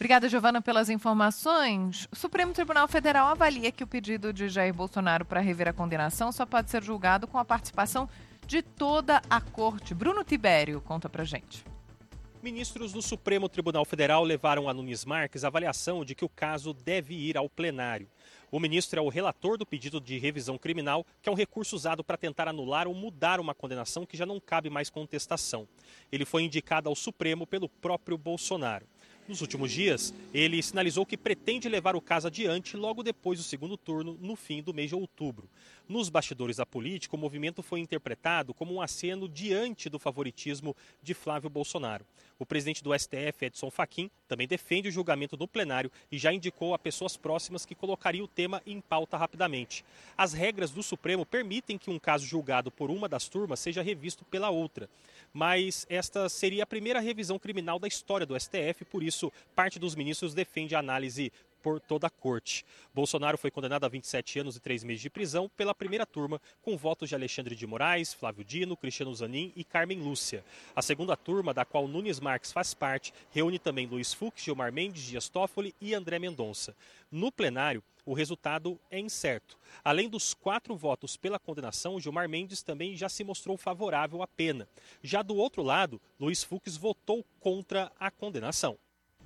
Obrigada, Giovana, pelas informações. O Supremo Tribunal Federal avalia que o pedido de Jair Bolsonaro para rever a condenação só pode ser julgado com a participação de toda a corte. Bruno Tibério conta pra gente. Ministros do Supremo Tribunal Federal levaram a Nunes Marques a avaliação de que o caso deve ir ao plenário. O ministro é o relator do pedido de revisão criminal, que é um recurso usado para tentar anular ou mudar uma condenação que já não cabe mais contestação. Ele foi indicado ao Supremo pelo próprio Bolsonaro. Nos últimos dias, ele sinalizou que pretende levar o caso adiante logo depois do segundo turno, no fim do mês de outubro. Nos bastidores da política, o movimento foi interpretado como um aceno diante do favoritismo de Flávio Bolsonaro. O presidente do STF, Edson Fachin, também defende o julgamento no plenário e já indicou a pessoas próximas que colocariam o tema em pauta rapidamente. As regras do Supremo permitem que um caso julgado por uma das turmas seja revisto pela outra. Mas esta seria a primeira revisão criminal da história do STF, por isso parte dos ministros defende a análise por toda a corte. Bolsonaro foi condenado a 27 anos e 3 meses de prisão pela primeira turma, com votos de Alexandre de Moraes, Flávio Dino, Cristiano Zanin e Carmen Lúcia. A segunda turma, da qual Nunes Marques faz parte, reúne também Luiz Fux, Gilmar Mendes, Dias Toffoli e André Mendonça. No plenário, o resultado é incerto. Além dos 4 votos pela condenação, Gilmar Mendes também já se mostrou favorável à pena. Já do outro lado, Luiz Fux votou contra a condenação.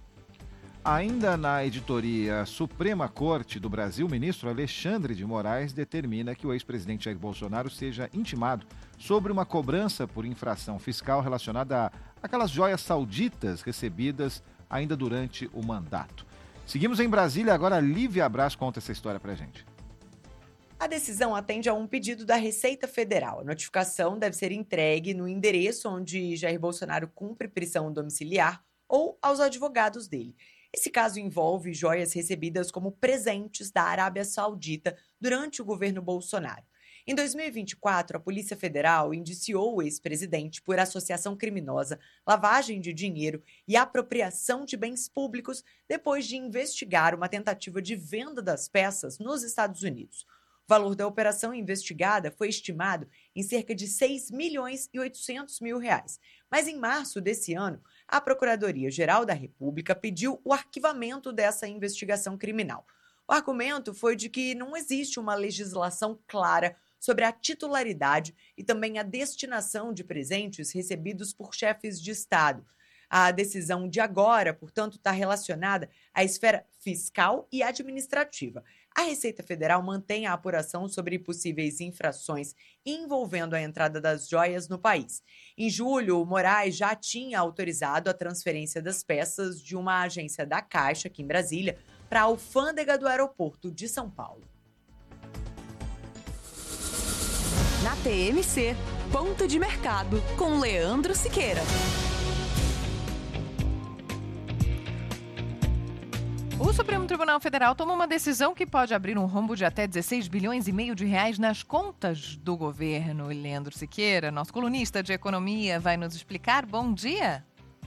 Ainda na editoria Suprema Corte do Brasil, o ministro Alexandre de Moraes determina que o ex-presidente Jair Bolsonaro seja intimado sobre uma cobrança por infração fiscal relacionada àquelas joias sauditas recebidas ainda durante o mandato. Seguimos em Brasília, agora a Lívia Braz conta essa história pra gente. A decisão atende a um pedido da Receita Federal. A notificação deve ser entregue no endereço onde Jair Bolsonaro cumpre prisão domiciliar ou aos advogados dele. Esse caso envolve joias recebidas como presentes da Arábia Saudita durante o governo Bolsonaro. Em 2024, a Polícia Federal indiciou o ex-presidente por associação criminosa, lavagem de dinheiro e apropriação de bens públicos depois de investigar uma tentativa de venda das peças nos Estados Unidos. O valor da operação investigada foi estimado em cerca de 6 milhões e 800 mil reais. Mas em março desse ano, a Procuradoria-Geral da República pediu o arquivamento dessa investigação criminal. O argumento foi de que não existe uma legislação clara sobre a titularidade e também a destinação de presentes recebidos por chefes de Estado. A decisão de agora, portanto, está relacionada à esfera fiscal e administrativa. A Receita Federal mantém a apuração sobre possíveis infrações envolvendo a entrada das joias no país. Em julho, o Moraes já tinha autorizado a transferência das peças de uma agência da Caixa, aqui em Brasília, para a alfândega do aeroporto de São Paulo. Na TMC, Ponto de Mercado, com Leandro Siqueira. O Supremo Tribunal Federal tomou uma decisão que pode abrir um rombo de até 16 bilhões e meio de reais nas contas do governo. Leandro Siqueira, nosso colunista de economia, vai nos explicar. Bom dia.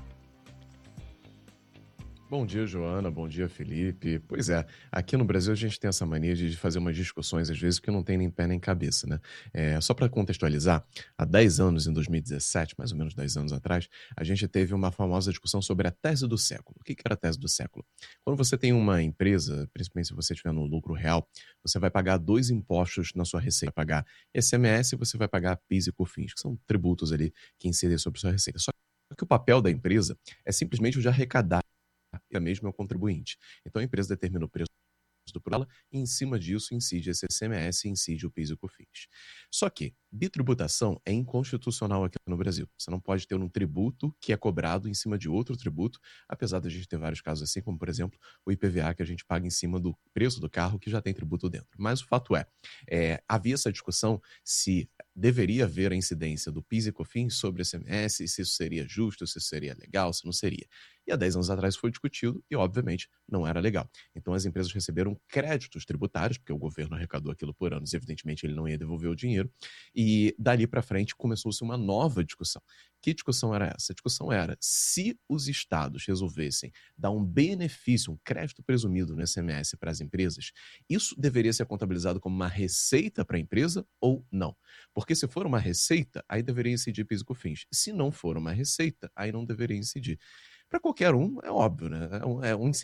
Bom dia, Joana. Bom dia, Felipe. Pois é, aqui no Brasil a gente tem essa mania de fazer umas discussões, às vezes, que não tem nem pé nem cabeça, né? Só para contextualizar, há 10 anos, em 2017, mais ou menos 10 anos atrás, a gente teve uma famosa discussão sobre a tese do século. O que era a tese do século? Quando você tem uma empresa, principalmente se você estiver no lucro real, você vai pagar 2 impostos na sua receita. Vai pagar ICMS e você vai pagar PIS e COFINS, que são tributos ali que incidem sobre a sua receita. Só que o papel da empresa é simplesmente o de arrecadar mesmo é o contribuinte. Então a empresa determina o preço do produto e em cima disso incide esse ICMS e incide o PIS e o COFINS. Só que bitributação é inconstitucional aqui no Brasil. Você não pode ter um tributo que é cobrado em cima de outro tributo, apesar de a gente ter vários casos assim, como por exemplo o IPVA que a gente paga em cima do preço do carro que já tem tributo dentro. Mas o fato havia essa discussão se deveria haver a incidência do PIS e COFINS sobre o ICMS, se isso seria justo, se isso seria legal, se não seria. E há 10 anos atrás foi discutido e, obviamente, não era legal. Então as empresas receberam créditos tributários, porque o governo arrecadou aquilo por anos e, evidentemente, ele não ia devolver o dinheiro. E dali para frente começou-se uma nova discussão. Que discussão era essa? A discussão era se os estados resolvessem dar um benefício, um crédito presumido no ICMS para as empresas, isso deveria ser contabilizado como uma receita para a empresa ou não? Porque se for uma receita, aí deveria incidir PIS e COFINS. Se não for uma receita, aí não deveria incidir. Para qualquer um, é óbvio, né? É um